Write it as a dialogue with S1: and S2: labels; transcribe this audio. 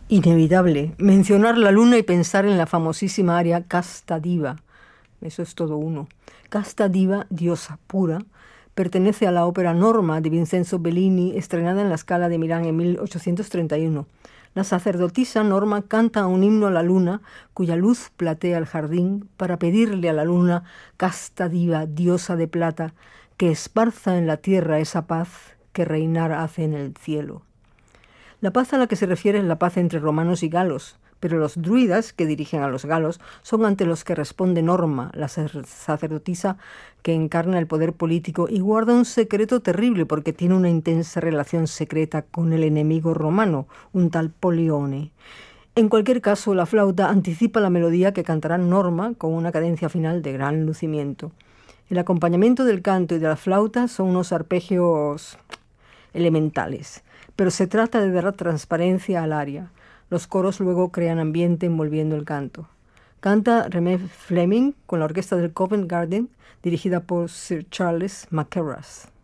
S1: Inevitable mencionar la luna y pensar en la famosísima aria Casta Diva. Eso es todo uno. Casta Diva, diosa pura, pertenece a la ópera Norma de Vincenzo Bellini, estrenada en la Scala de Milán en 1831. La sacerdotisa Norma canta un himno a la luna, cuya luz platea el jardín, para pedirle a la luna, Casta Diva, diosa de plata, que esparza en la tierra esa paz que reinar hace en el cielo. La paz a la que se refiere es la paz entre romanos y galos, pero los druidas, que dirigen a los galos, son ante los que responde Norma, la sacerdotisa que encarna el poder político y guarda un secreto terrible porque tiene una intensa relación secreta con el enemigo romano, un tal Polione. En cualquier caso, la flauta anticipa la melodía que cantará Norma con una cadencia final de gran lucimiento. El acompañamiento del canto y de la flauta son unos arpegios elementales, pero se trata de dar transparencia al aria. Los coros luego crean ambiente envolviendo el canto. Canta René Fleming con la orquesta del Covent Garden, dirigida por Sir Charles Mackerras.